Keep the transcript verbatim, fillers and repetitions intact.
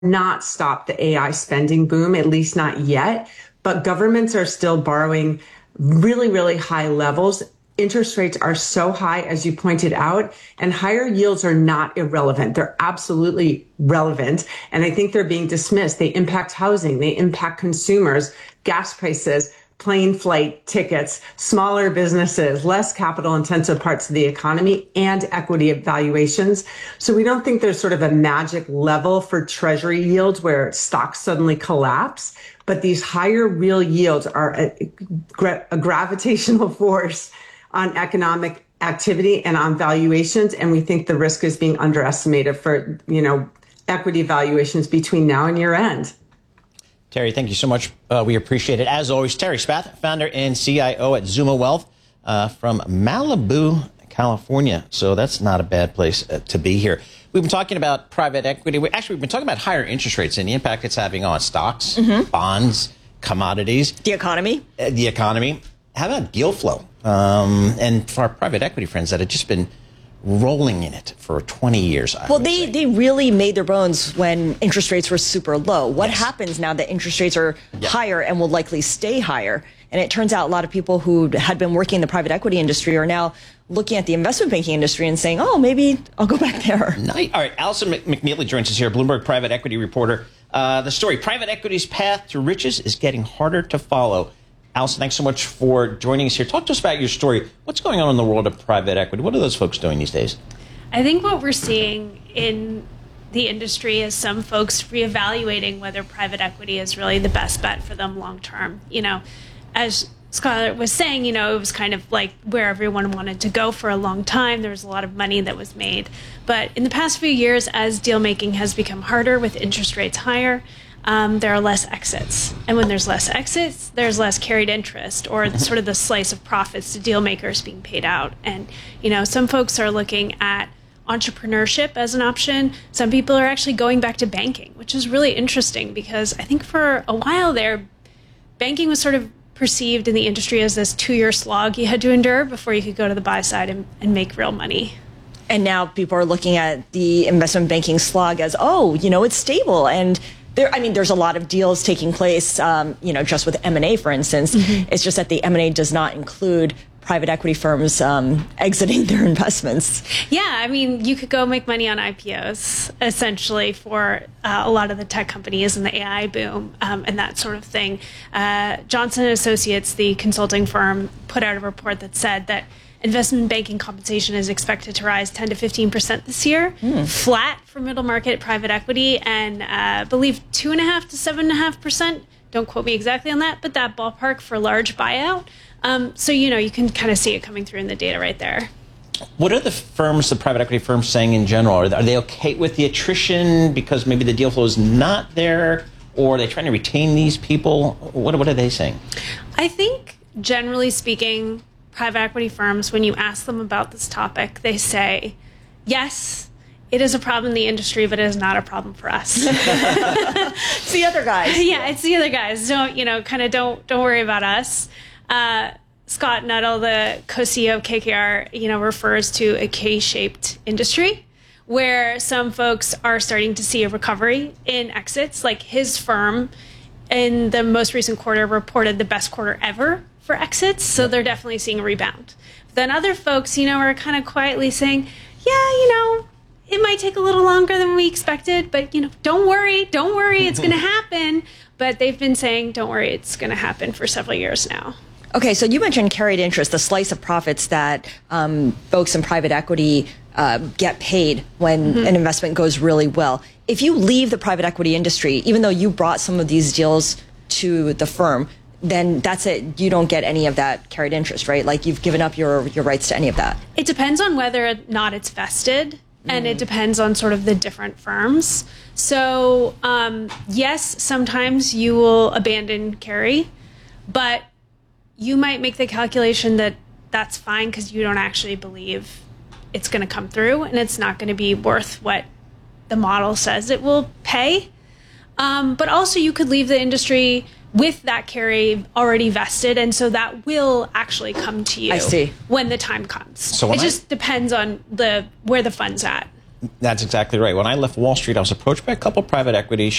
not stop the A I spending boom, at least not yet. But governments are still borrowing really, really high levels. Interest rates are so high, as you pointed out, and higher yields are not irrelevant. They're absolutely relevant. And I think they're being dismissed. They impact housing. They impact consumers, gas prices, plane flight tickets, smaller businesses, less capital intensive parts of the economy, and equity valuations. So we don't think there's sort of a magic level for treasury yields where stocks suddenly collapse. But these higher real yields are a, a gravitational force on economic activity and on valuations. And we think the risk is being underestimated for, you know, equity valuations between now and year end. Terry, thank you so much. Uh, we appreciate it. As always, Terry Spath, founder and C I O at Zuma Wealth uh, from Malibu, California. So that's not a bad place uh, to be here. We've been talking about private equity. We, actually, we've been talking about higher interest rates and the impact it's having on stocks, mm-hmm. bonds, commodities. The economy. Uh, the economy. How about deal flow? Um, and for our private equity friends that have just been rolling in it for twenty years. I well, they, they really made their bones when interest rates were super low. What yes. happens now that interest rates are yep. higher and will likely stay higher? And it turns out a lot of people who had been working in the private equity industry are now looking at the investment banking industry and saying, oh, maybe I'll go back there. Nice. All right. Allison McNeely joins us here, Bloomberg private equity reporter. Uh, the story, private equity's path to riches is getting harder to follow. Allison, thanks so much for joining us here. Talk to us about your story. What's going on in the world of private equity? What are those folks doing these days? I think what we're seeing in the industry is some folks reevaluating whether private equity is really the best bet for them long term. You know, as Scarlett was saying, you know, it was kind of like where everyone wanted to go for a long time. There was a lot of money that was made. But in the past few years, as deal making has become harder with interest rates higher, Um, there are less exits. And when there's less exits, there's less carried interest or the, sort of the slice of profits to deal makers being paid out. And, you know, some folks are looking at entrepreneurship as an option. Some people are actually going back to banking, which is really interesting because I think for a while there, banking was sort of perceived in the industry as this two-year slog you had to endure before you could go to the buy side and, and make real money. And now people are looking at the investment banking slog as, oh, you know, it's stable. And There, I mean, there's a lot of deals taking place, um, you know, just with M and A, for instance. Mm-hmm. It's just that the M and A does not include private equity firms um, exiting their investments. Yeah, I mean, you could go make money on I P Os, essentially, for uh, a lot of the tech companies and the A I boom um, and that sort of thing. Uh, Johnson and Associates, the consulting firm, put out a report that said that investment banking compensation is expected to rise ten to fifteen percent this year, mm. flat for middle market private equity, and uh, I believe two point five to seven point five percent. Don't quote me exactly on that, but that ballpark for large buyout. Um, so, you know, you can kind of see it coming through in the data right there. What are the firms, the private equity firms, saying in general? Are they, are they okay with the attrition because maybe the deal flow is not there, or are they trying to retain these people? What, what are they saying? I think, generally speaking, private equity firms, when you ask them about this topic, they say, yes, it is a problem in the industry, but it is not a problem for us. It's the other guys. Yeah, it's the other guys. Don't, you know, kind of don't don't worry about us. Uh, Scott Nuttall, the co-C E O of K K R, you know, refers to a K-shaped industry where some folks are starting to see a recovery in exits. Like his firm in the most recent quarter reported the best quarter ever for exits, so they're definitely seeing a rebound. But then other folks, you know, are kind of quietly saying, yeah, you know, it might take a little longer than we expected, but, you know, don't worry, don't worry, it's going to happen. But they've been saying, don't worry, it's going to happen for several years now. Okay, so you mentioned carried interest, the slice of profits that um, folks in private equity uh, get paid when mm-hmm. an investment goes really well. If you leave the private equity industry, even though you brought some of these deals to the firm, then that's it. You don't get any of that carried interest, right? Like you've given up your, your rights to any of that. It depends on whether or not it's vested, and mm. it depends on sort of the different firms. So, um, yes, sometimes you will abandon carry, but you might make the calculation that that's fine because you don't actually believe it's going to come through and it's not going to be worth what the model says it will pay. Um, but also you could leave the industry with that carry already vested, and so that will actually come to you I see. when the time comes. So it I, just depends on the where the fund's at. That's exactly right. When I left Wall Street, I was approached by a couple private equity